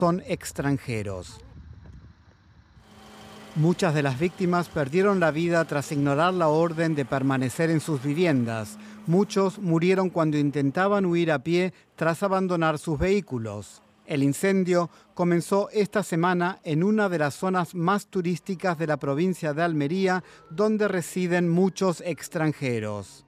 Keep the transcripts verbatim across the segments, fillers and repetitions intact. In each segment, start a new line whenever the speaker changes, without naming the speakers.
son extranjeros. Muchas de las víctimas perdieron la vida tras ignorar la orden de permanecer en sus viviendas. Muchos murieron cuando intentaban huir a pie tras abandonar sus vehículos. El incendio comenzó esta semana en una de las zonas más turísticas de la provincia de Almería, donde residen muchos extranjeros.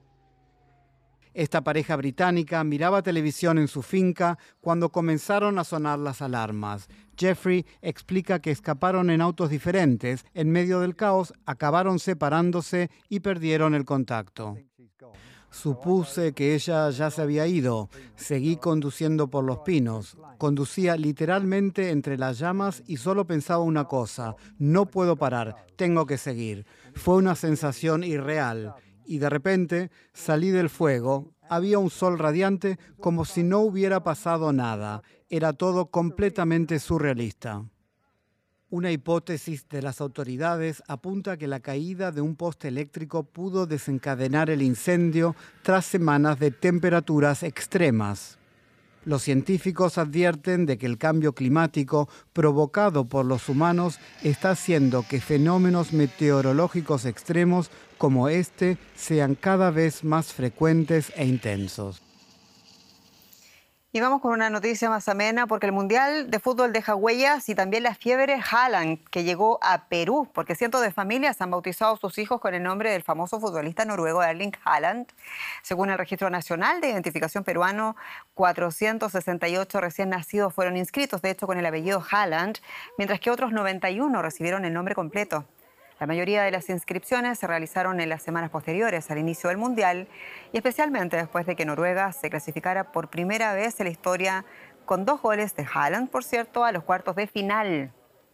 Esta pareja británica miraba televisión en su finca cuando comenzaron a sonar las alarmas. Jeffrey explica que escaparon en autos diferentes. En medio del caos, acabaron separándose y perdieron el contacto. Supuse que ella ya se había ido. Seguí conduciendo por los pinos. Conducía literalmente entre las llamas y solo pensaba una cosa: no puedo parar, tengo que seguir. Fue una sensación irreal. Y de repente salí del fuego. Había un sol radiante como si no hubiera pasado nada. Era todo completamente surrealista. Una hipótesis de las autoridades apunta a que la caída de un poste eléctrico pudo desencadenar el incendio tras semanas de temperaturas extremas. Los científicos advierten de que el cambio climático provocado por los humanos está haciendo que fenómenos meteorológicos extremos como este sean cada vez más frecuentes e intensos.
Y vamos con una noticia más amena, porque el Mundial de Fútbol deja huellas y también la fiebre Haaland, que llegó a Perú, porque cientos de familias han bautizado a sus hijos con el nombre del famoso futbolista noruego Erling Haaland. Según el Registro Nacional de Identificación Peruano, cuatrocientos sesenta y ocho recién nacidos fueron inscritos, de hecho con el apellido Haaland, mientras que otros noventa y uno recibieron el nombre completo. La mayoría de las inscripciones se realizaron en las semanas posteriores al inicio del Mundial y especialmente después de que Noruega se clasificara por primera vez en la historia con dos goles de Haaland, por cierto, a los cuartos de final.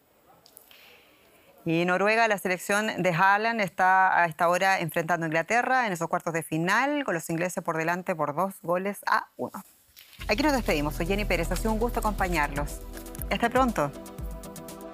Y Noruega, la selección de Haaland, está a esta hora enfrentando a Inglaterra en esos cuartos de final, con los ingleses por delante por dos goles a uno. Aquí nos despedimos. Soy Jenny Pérez. Ha sido un gusto acompañarlos. Hasta pronto.